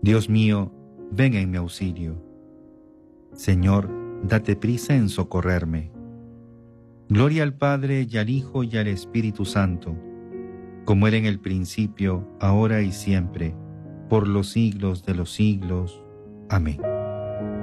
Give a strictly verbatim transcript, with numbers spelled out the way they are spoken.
Dios mío, ven en mi auxilio. Señor, date prisa en socorrerme. Gloria al Padre, y al Hijo, y al Espíritu Santo, como era en el principio, ahora y siempre, por los siglos de los siglos. Amén.